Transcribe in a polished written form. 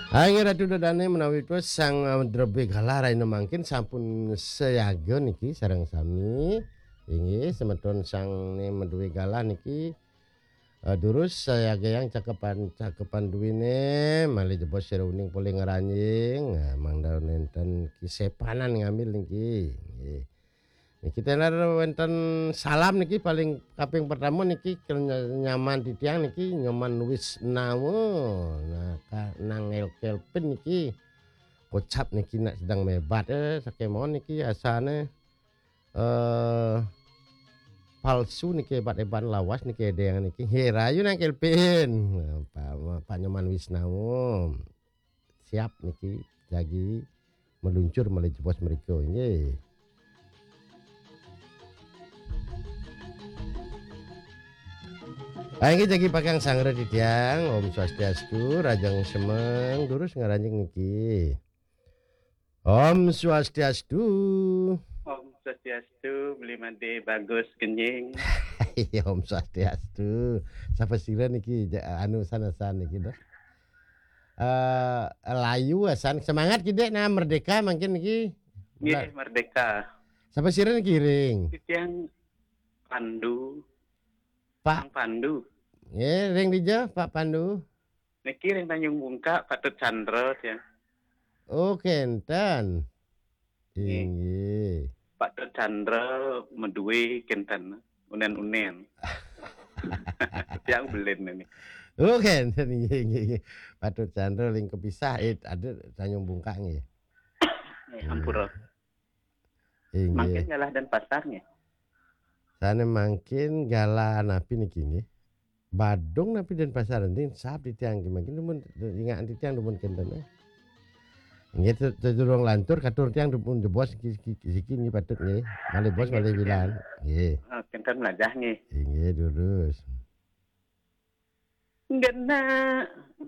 Angin ratu dadane menawi itu sang drebe galar ino mangkin sampun seyaga niki sareng sami. Inggih semeton sang ne menduwe galah niki durus sayaga yang cakepan duwine malih jebos seruning pole ngeranjing. Nah, mangda nenten kisepanan ngambil niki. Nggih. Niki tenar wonten salam niki paling kaping pertama niki nyaman di tiang niki nyoman wis nawo. Nah, nang kelpen niki kocap niki nak sedang mebat sakemon niki asane palsu niki hebat-hebat lawas niki edeang niki herayu nang kelpen. Pak nyoman wis nawo. Siap niki lagi meluncur menuju pos mriko nggih. Aing jagi pakang sangre di tiang, Om Swastiastu, Rajang Semeng, durus ngaranjing niki. Om Swastiastu. Om Swastiastu, beli made bagus kenying. Iya Om Swastiastu. Sapa sira niki anu sanesan niki dah. Layu asan semangat ki Dek nah merdeka mungkin niki. Nggih, merdeka. Sapa sira niki ring? Titiang Pandu, Pak. Kang Pandu. Nggih, ring dija Pak Pandu. Niki ring Tanjung Bungka, Patut Chandra ya. Oh, kenten. Nggih. Inggih. Patut Chandra meduwe kenten unen-unen. Tiang belen ini. Oh, kenten nggih nggih. Patut Chandra ling kepisah ada Tanjung Bungka nggih. Ampura. Inggih. Mangkin ngalah dan pasarnya. Sane mangkin galah napi niki nggih. Badung napi dan pasaran din sahab di tiang mangkin mun ingat di tiang mun kenten. Nggih durung lantur katur tiang pun jebos siki nggih patut nggih. Malih bos malih bilan. Nggih. Kenten melajah nggih. Nggih durus. Ngena